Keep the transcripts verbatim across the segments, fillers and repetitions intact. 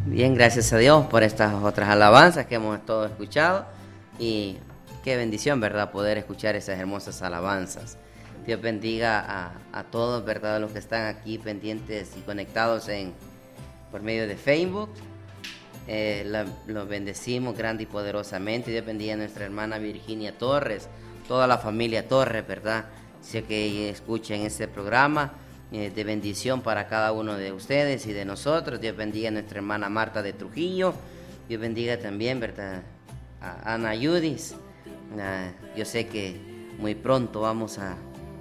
Bien, gracias a Dios por estas otras alabanzas que hemos todo escuchado y qué bendición, ¿verdad?, poder escuchar esas hermosas alabanzas. Dios bendiga a, a todos, ¿verdad?, los que están aquí pendientes y conectados en por medio de Facebook. Eh, la, los bendecimos grande y poderosamente. Dios bendiga a nuestra hermana Virginia Torres, toda la familia Torres, ¿verdad? Sé que escuchen este programa eh, de bendición para cada uno de ustedes y de nosotros. Dios bendiga a nuestra hermana Marta de Trujillo. Dios bendiga también, ¿verdad?, a Ana Yudis. Uh, yo sé que muy pronto vamos a,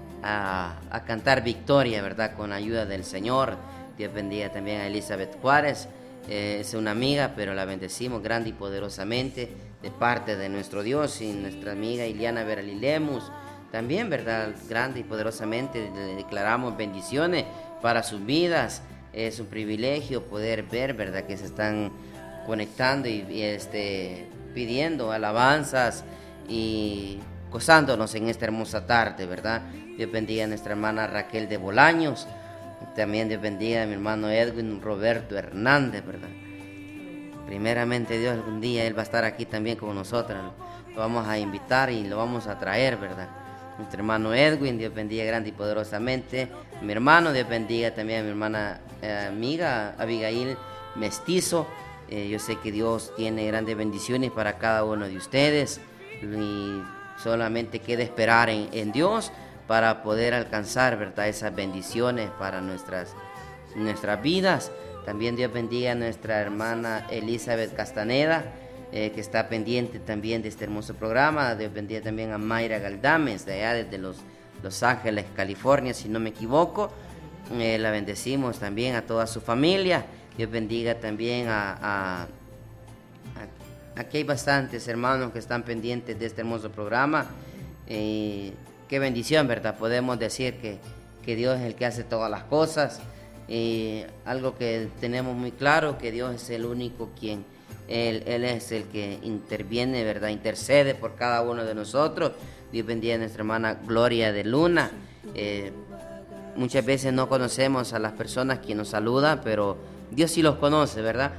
a, a cantar victoria, ¿verdad?, con ayuda del Señor. Dios bendiga también a Elizabeth Juárez. Eh, es una amiga, pero la bendecimos grande y poderosamente de parte de nuestro Dios. Y nuestra amiga Iliana Veralilemus también, ¿verdad?, grande y poderosamente le declaramos bendiciones para sus vidas. Es un privilegio poder ver, ¿verdad?, que se están conectando y, y este, pidiendo alabanzas y gozándonos en esta hermosa tarde, ¿verdad? Dios bendiga a nuestra hermana Raquel de Bolaños. También Dios bendiga a mi hermano Edwin Roberto Hernández, ¿verdad? Primeramente Dios, algún día él va a estar aquí también con nosotros. Lo vamos a invitar y lo vamos a traer, ¿verdad? Nuestro hermano Edwin, Dios bendiga grande y poderosamente. Mi hermano, Dios bendiga también a mi hermana eh, amiga Abigail Mestizo. Eh, yo sé que Dios tiene grandes bendiciones para cada uno de ustedes y solamente queda esperar en, en Dios para poder alcanzar, ¿verdad?, esas bendiciones para nuestras, nuestras vidas. También Dios bendiga a nuestra hermana Elizabeth Castaneda, eh, que está pendiente también de este hermoso programa. Dios bendiga también a Mayra Galdames, de allá desde Los, Los Ángeles, California, si no me equivoco. Eh, la bendecimos también a toda su familia. Dios bendiga también a, a, a... Aquí hay bastantes hermanos que están pendientes de este hermoso programa. Eh, Qué bendición, ¿verdad? Podemos decir que, que Dios es el que hace todas las cosas. Y algo que tenemos muy claro, que Dios es el único quien, Él, Él es el que interviene, ¿verdad? Intercede por cada uno de nosotros. Dios bendiga a nuestra hermana Gloria de Luna. Eh, muchas veces no conocemos a las personas que nos saludan, pero Dios sí los conoce, ¿verdad?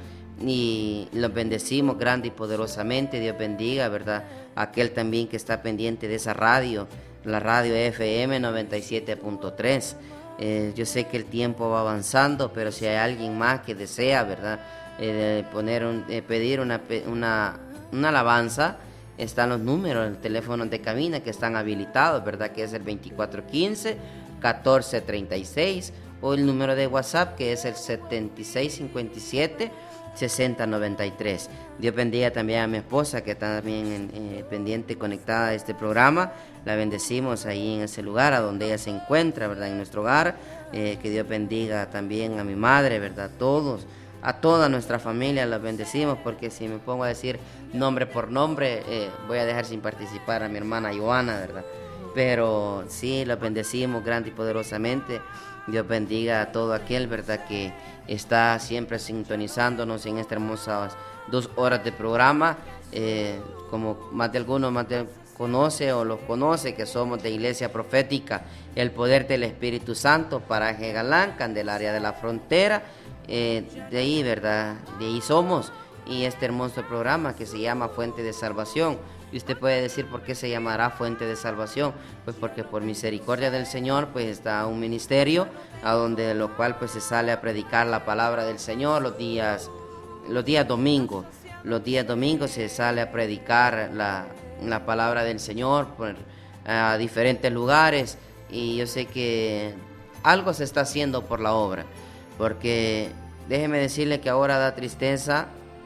Y los bendecimos grande y poderosamente. Dios bendiga, ¿verdad?, aquel también que está pendiente de esa radio, la radio F M noventa y siete punto tres. Eh, yo sé que el tiempo va avanzando, pero si hay alguien más que desea, ¿verdad?, eh, poner un, eh, pedir una, una, una alabanza, están los números, el teléfono de cabina que están habilitados, ¿verdad?, que es el veinticuatro quince, catorce treinta y seis, o el número de WhatsApp que es el setenta y seis cincuenta y siete, sesenta noventa y tres. Dios bendiga también a mi esposa, que está también eh, pendiente, conectada a este programa. La bendecimos ahí en ese lugar a donde ella se encuentra, ¿verdad?, en nuestro hogar. Eh, que Dios bendiga también a mi madre, ¿verdad?, todos, a toda nuestra familia la bendecimos, porque si me pongo a decir nombre por nombre, eh, voy a dejar sin participar a mi hermana Joana, ¿verdad? Pero sí, la bendecimos grande y poderosamente. Dios bendiga a todo aquel, ¿verdad?, que está siempre sintonizándonos en estas hermosas dos horas de programa. Eh, como más de algunos más de conoce o los conoce, que somos de Iglesia Profética El Poder del Espíritu Santo, Paraje Galán, Candelaria de la Frontera. Eh, de ahí, ¿verdad?, de ahí somos. Y este hermoso programa que se llama Fuente de Salvación. Y usted puede decir por qué se llamará Fuente de Salvación. Pues porque por misericordia del Señor pues está un ministerio a donde lo cual pues se sale a predicar la palabra del Señor los días los días domingos. Los días domingos se sale a predicar la, la palabra del Señor por, a diferentes lugares. Y yo sé que algo se está haciendo por la obra, porque déjeme decirle que ahora da tristeza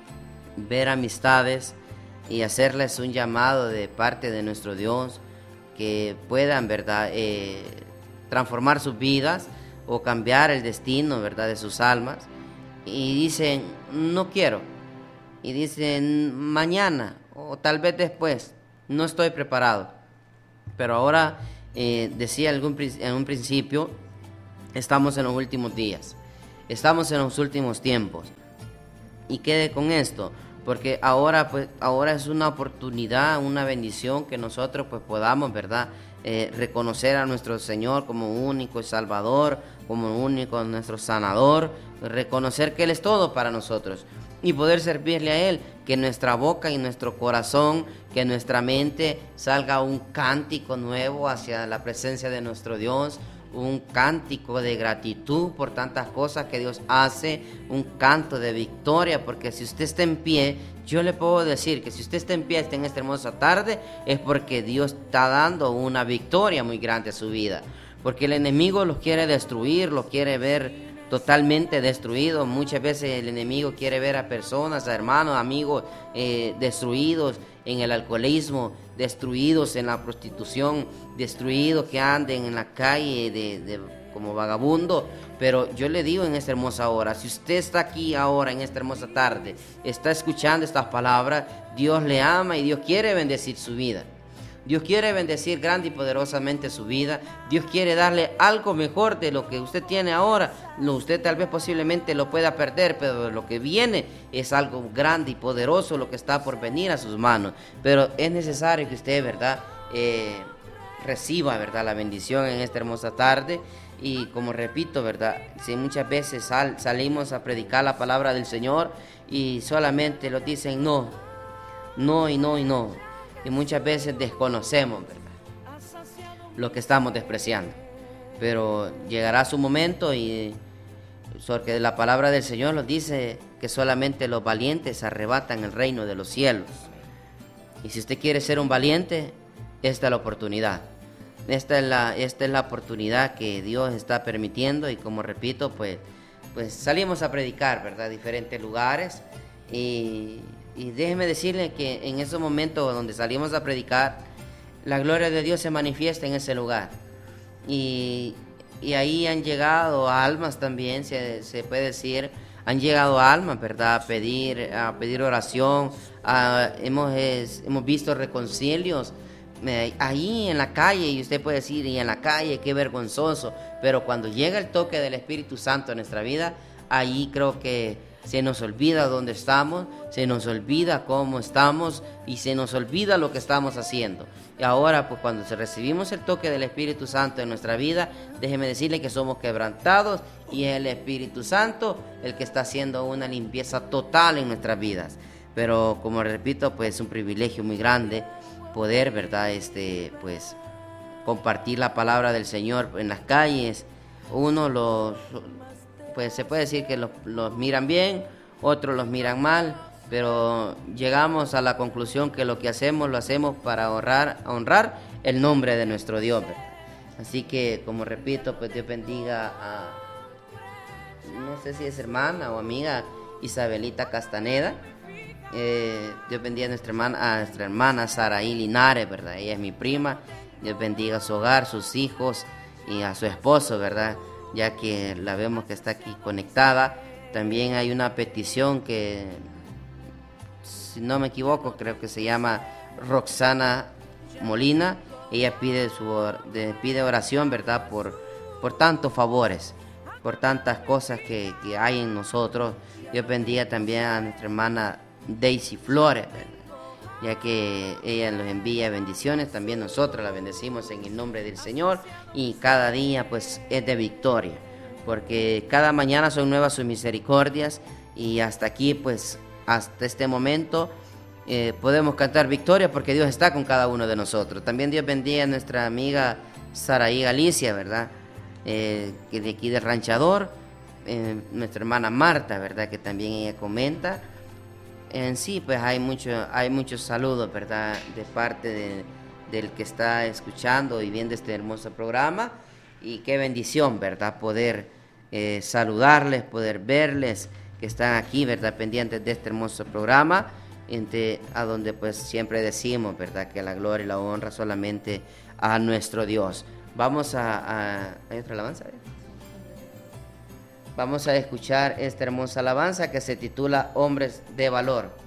ver amistades y hacerles un llamado de parte de nuestro Dios que puedan, ¿verdad?, eh, transformar sus vidas o cambiar el destino, ¿verdad?, de sus almas, y dicen no quiero, y dicen mañana o tal vez después, no estoy preparado. Pero ahora eh, decía algún, en un principio, estamos en los últimos días, estamos en los últimos tiempos, y quede con esto, porque ahora pues ahora es una oportunidad, una bendición que nosotros pues podamos, ¿verdad?, eh, reconocer a nuestro Señor como único Salvador, como único nuestro sanador, reconocer que Él es todo para nosotros. y poder servirle a Él, que nuestra boca y nuestro corazón, que nuestra mente salga un cántico nuevo hacia la presencia de nuestro Dios, un cántico de gratitud por tantas cosas que Dios hace, un canto de victoria, porque si usted está en pie, yo le puedo decir que si usted está en pie, está en esta hermosa tarde, es porque Dios está dando una victoria muy grande a su vida, porque el enemigo los quiere destruir, los quiere ver totalmente destruidos. Muchas veces el enemigo quiere ver a personas, a hermanos, amigos eh, destruidos en el alcoholismo, destruidos en la prostitución, destruidos que anden en la calle de, de, como vagabundo. Pero yo le digo en esta hermosa hora, si usted está aquí ahora en esta hermosa tarde, está escuchando estas palabras, Dios le ama y Dios quiere bendecir su vida. Dios quiere bendecir grande y poderosamente su vida. Dios quiere darle algo mejor de lo que usted tiene ahora. Usted tal vez posiblemente lo pueda perder, pero lo que viene es algo grande y poderoso, lo que está por venir a sus manos. Pero es necesario que usted, ¿verdad?, eh, reciba, ¿verdad?, la bendición en esta hermosa tarde. Y como repito, ¿verdad?, si muchas veces sal, salimos a predicar la palabra del Señor y solamente lo dicen no, no y no y no. Y muchas veces desconocemos, ¿verdad?, lo que estamos despreciando. Pero llegará su momento y porque la palabra del Señor nos dice que solamente los valientes arrebatan el reino de los cielos. Y si usted quiere ser un valiente, esta es la oportunidad. Esta es la, esta es la oportunidad que Dios está permitiendo. Y como repito, pues, pues salimos a predicar, ¿verdad?, diferentes lugares. Y... Y déjeme decirle que en esos momentos donde salimos a predicar, la gloria de Dios se manifiesta en ese lugar. Y, y ahí han llegado almas también, se, se puede decir, han llegado almas, ¿verdad?, a pedir, a pedir oración. A, hemos, es, hemos visto reconcilios eh, ahí en la calle, y usted puede decir, y en la calle, qué vergonzoso. Pero cuando llega el toque del Espíritu Santo en nuestra vida, ahí creo que se nos olvida dónde estamos, se nos olvida cómo estamos y se nos olvida lo que estamos haciendo. Y ahora, pues cuando recibimos el toque del Espíritu Santo en nuestra vida, déjeme decirle que somos quebrantados y es el Espíritu Santo el que está haciendo una limpieza total en nuestras vidas. Pero como repito, pues es un privilegio muy grande poder, ¿verdad?, este, pues compartir la palabra del Señor en las calles. Uno los... pues se puede decir que los, los miran bien, otros los miran mal, pero llegamos a la conclusión que lo que hacemos, lo hacemos para honrar, honrar el nombre de nuestro Dios, ¿verdad? Así que, como repito, pues Dios bendiga a, no sé si es hermana o amiga, Isabelita Castaneda. Eh, Dios bendiga a nuestra hermana, a nuestra hermana Saraí Linares, ¿verdad? Ella es mi prima. Dios bendiga a su hogar, sus hijos y a su esposo, ¿verdad?, ya que la vemos que está aquí conectada. También hay una petición que, si no me equivoco, creo que se llama Roxana Molina. Ella pide su de, pide oración, ¿verdad?, por, por tantos favores, por tantas cosas que, que hay en nosotros. Dios bendiga también a nuestra hermana Daisy Flores, ¿verdad?, ya que ella nos envía bendiciones. También nosotros la bendecimos en el nombre del Señor, y cada día pues es de victoria, porque cada mañana son nuevas sus misericordias, y hasta aquí pues hasta este momento eh, podemos cantar victoria porque Dios está con cada uno de nosotros. También Dios bendiga a nuestra amiga Saraí Galicia, ¿verdad?, eh, que de aquí del Ranchador, eh, nuestra hermana Marta, ¿verdad?, que también ella comenta. En sí, pues hay mucho, hay muchos saludos, ¿verdad?, de parte de, del que está escuchando y viendo este hermoso programa. Y qué bendición, ¿verdad?, poder eh, saludarles, poder verles que están aquí, ¿verdad?, pendientes de este hermoso programa, entre, a donde pues siempre decimos, ¿verdad?, que la gloria y la honra solamente a nuestro Dios. Vamos a... a ¿hay otra alabanza? Vamos a escuchar esta hermosa alabanza que se titula Hombres de Valor.